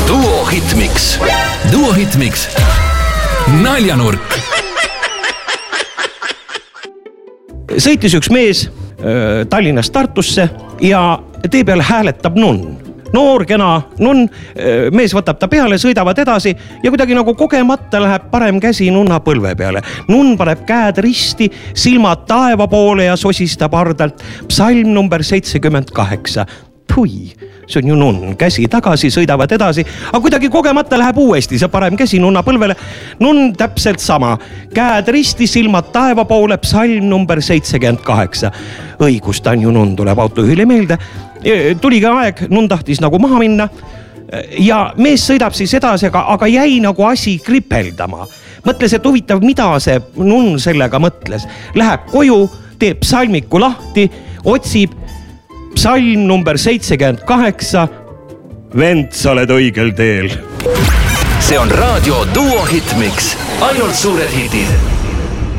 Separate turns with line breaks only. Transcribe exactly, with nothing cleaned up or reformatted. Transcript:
Duo Hitmix.
Duo Hitmix. Naljanurk.
Sõitis üks mees äh, Tallinnast Tartusse ja tee peal hääletab nunn. Noor, kena nunn, äh, mees võtab ta peale, sõidavad edasi ja kuidagi nagu kogemata läheb parem käsi nunna põlve peale. Nunn paneb käed risti, silmad taeva poole ja sosistab hardalt. Psalm number seitsekümmend kaheksa. Pui, see on ju nunn. Käsi tagasi, sõidavad edasi, aga kuidagi kogemata läheb uuesti see parem käsi nunna põlvele. Nunn täpselt sama. Käed risti, silmad taeva poole, psalm number seitsekümmend kaheksa. Õigus, ta on ju nunn, tuleb autojuhile meelde. Tuli ka aeg, nunn tahtis nagu maha minna ja mees sõidab siis edasi, aga, aga jäi nagu asi kripeldama. Mõtles, et huvitav, mida see nunn sellega mõtles. Läheb koju, teeb psalmiku lahti, otsib psalm number seitsekümmend kaheksa. Vend, sa oled õigel teel.
See on raadio Duo Hitmix. Ainult suured hitid.